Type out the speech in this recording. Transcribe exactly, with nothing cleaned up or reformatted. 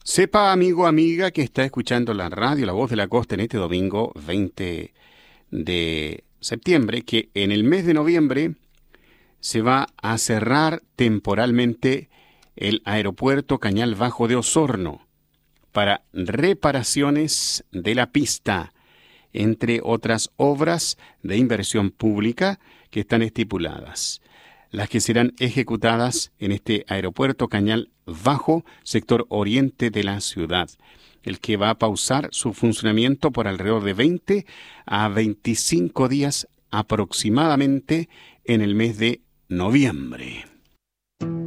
Sepa, amigo, amiga, que está escuchando la radio La Voz de la Costa en este domingo veinte de septiembre, que en el mes de noviembre se va a cerrar temporalmente el aeropuerto Cañal Bajo de Osorno para reparaciones de la pista, entre otras obras de inversión pública que están estipuladas, las que serán ejecutadas en este aeropuerto Cañal Bajo, sector oriente de la ciudad, el que va a pausar su funcionamiento por alrededor de veinte a veinticinco días aproximadamente en el mes de noviembre.